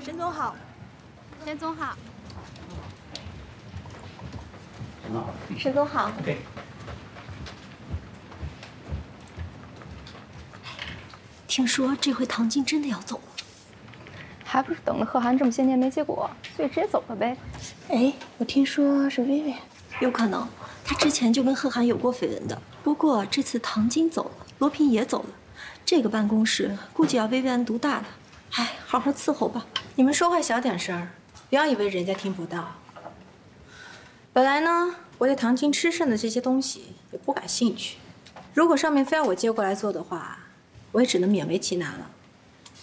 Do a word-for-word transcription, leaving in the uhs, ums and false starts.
沈总好， 沈总好， 沈总好， 沈总好。 OK。 听说这回唐晶真的要走了， 还不是等了贺涵这么些年没结果，所以直接走了呗。 哎，我听说是薇薇，有可能，她之前就跟贺涵有过绯闻的。不过这次唐晶走了，罗平也走了，这个办公室估计要薇薇安独大了。哎，好好伺候吧。 你们说话小点声，不要以为人家听不到。本来呢，我对唐晶吃剩的这些东西也不感兴趣。如果上面非要我接过来做的话，我也只能勉为其难了。